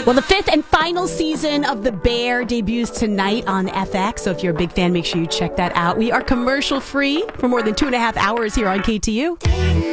Well, the fifth and final season of The Bear debuts tonight on FX. So if you're a big fan, make sure you check that out. We are commercial free for more than 2.5 hours here on KTU.